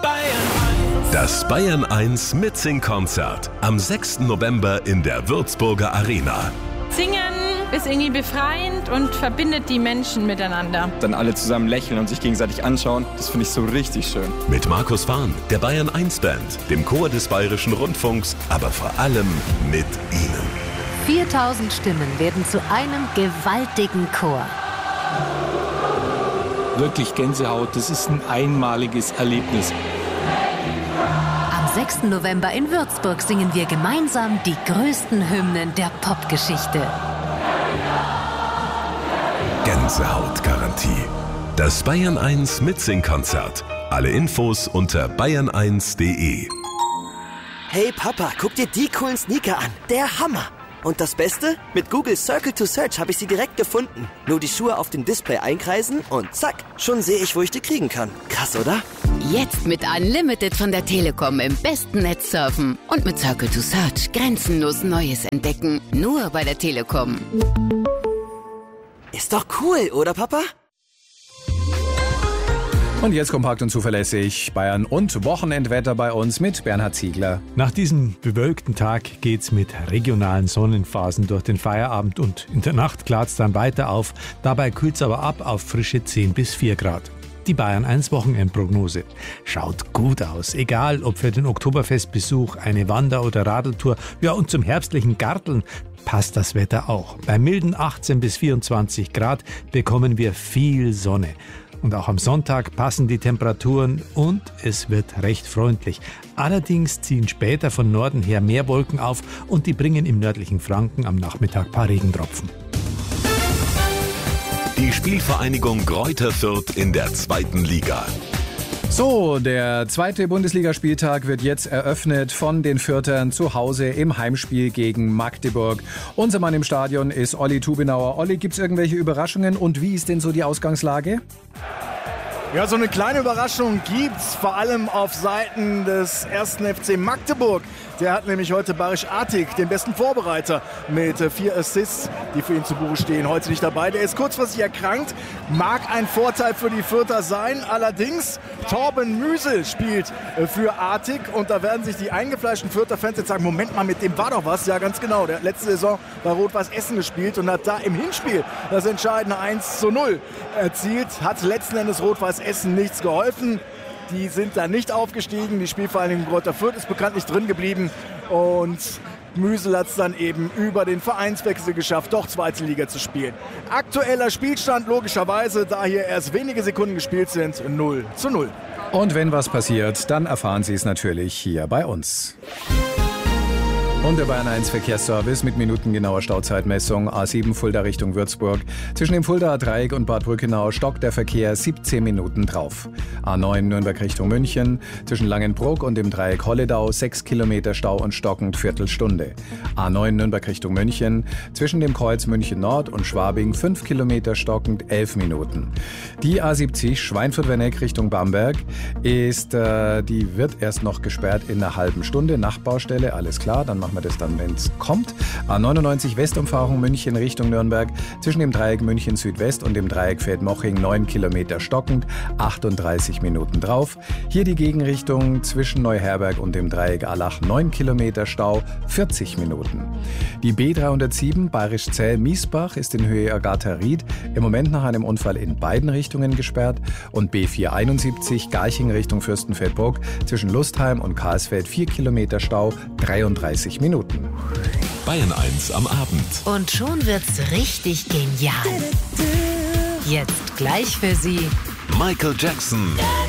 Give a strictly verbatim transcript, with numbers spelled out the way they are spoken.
Das Bayern eins Mitsing-Konzert am sechsten November in der Würzburger Arena. Singen ist irgendwie befreiend und verbindet die Menschen miteinander. Dann alle zusammen lächeln und sich gegenseitig anschauen, das finde ich so richtig schön. Mit Markus Fahn, der Bayern eins Band, dem Chor des Bayerischen Rundfunks, aber vor allem mit Ihnen. viertausend Stimmen werden zu einem gewaltigen Chor. Wirklich Gänsehaut, das ist ein einmaliges Erlebnis. Am sechsten November in Würzburg singen wir gemeinsam die größten Hymnen der Popgeschichte. Gänsehautgarantie. Das Bayern eins Mitsing-Konzert. Alle Infos unter bayern eins punkt de. Hey Papa, guck dir die coolen Sneaker an. Der Hammer. Und das Beste? Mit Google Circle to Search habe ich sie direkt gefunden. Nur die Schuhe auf dem Display einkreisen und zack, schon sehe ich, wo ich die kriegen kann. Krass, oder? Jetzt mit Unlimited von der Telekom im besten Netz surfen. Und mit Circle to Search grenzenlos Neues entdecken. Nur bei der Telekom. Ist doch cool, oder Papa? Und jetzt kompakt und zuverlässig Bayern und Wochenendwetter bei uns mit Bernhard Ziegler. Nach diesem bewölkten Tag geht's mit regionalen Sonnenphasen durch den Feierabend und in der Nacht klart's dann weiter auf. Dabei kühlt's aber ab auf frische zehn bis vier Grad. Die Bayern eins Wochenendprognose schaut gut aus, egal ob für den Oktoberfestbesuch, eine Wander- oder Radeltour, ja und zum herbstlichen Garteln passt das Wetter auch. Bei milden achtzehn bis vierundzwanzig Grad bekommen wir viel Sonne. Und auch am Sonntag passen die Temperaturen und es wird recht freundlich. Allerdings ziehen später von Norden her mehr Wolken auf und die bringen im nördlichen Franken am Nachmittag ein paar Regentropfen. Die Spielvereinigung Greuther Fürth in der zweiten Liga. So, der zweite Bundesligaspieltag wird jetzt eröffnet von den Fürthern zu Hause im Heimspiel gegen Magdeburg. Unser Mann im Stadion ist Olli Tubinauer. Olli, gibt's irgendwelche Überraschungen und wie ist denn so die Ausgangslage? Ja, so eine kleine Überraschung gibt's, vor allem auf Seiten des ersten F C Magdeburg. Der hat nämlich heute Barisch Artik, den besten Vorbereiter, mit vier Assists, die für ihn zu Buche stehen, heute nicht dabei. Der ist kurzfristig erkrankt, mag ein Vorteil für die Fürther sein. Allerdings, Torben Müsel spielt für Artik und da werden sich die eingefleischten Fürther Fans jetzt sagen, Moment mal, mit dem war doch was. Ja, ganz genau, der hat letzte Saison bei Rot-Weiß Essen gespielt und hat da im Hinspiel das entscheidende eins zu null erzielt. Hat letzten Endes Rot-Weiß Essen nichts geholfen. Die sind da nicht aufgestiegen. Die Spielvereinigung Greuther Fürth ist bekanntlich drin geblieben. Und Müsel hat es dann eben über den Vereinswechsel geschafft, doch zweite Liga zu spielen. Aktueller Spielstand logischerweise, da hier erst wenige Sekunden gespielt sind, null zu null. Und wenn was passiert, dann erfahren Sie es natürlich hier bei uns. Und der Bayern eins Verkehrsservice mit minutengenauer Stauzeitmessung. A sieben Fulda Richtung Würzburg. Zwischen dem Fuldaer Dreieck und Bad Brückenau stockt der Verkehr siebzehn Minuten drauf. A neun Nürnberg Richtung München. Zwischen Langenbruck und dem Dreieck Holledau sechs Kilometer Stau und stockend Viertelstunde. A neun Nürnberg Richtung München. Zwischen dem Kreuz München Nord und Schwabing fünf Kilometer stockend elf Minuten. Die A siebzig Schweinfurt-Werneck Richtung Bamberg ist, äh, die wird erst noch gesperrt in einer halben Stunde. Nachbaustelle, alles klar, dann machen wir das dann, wenn es kommt. A neunundneunzig Westumfahrung München Richtung Nürnberg. Zwischen dem Dreieck München Südwest und dem Dreieck Feldmoching neun Kilometer stockend, achtunddreißig Minuten drauf. Hier die Gegenrichtung zwischen Neuherberg und dem Dreieck Allach neun Kilometer Stau, vierzig Minuten. Die B dreihundertsieben Bayerisch-Zell-Miesbach ist in Höhe Agatha-Ried im Moment nach einem Unfall in beiden Richtungen gesperrt und B vierhunderteinundsiebzig Garching Richtung Fürstenfeldbruck zwischen Lustheim und Karlsfeld vier Kilometer Stau, dreiunddreißig Minuten. Bayern eins am Abend. Und schon wird's richtig genial. Jetzt gleich für Sie Michael Jackson.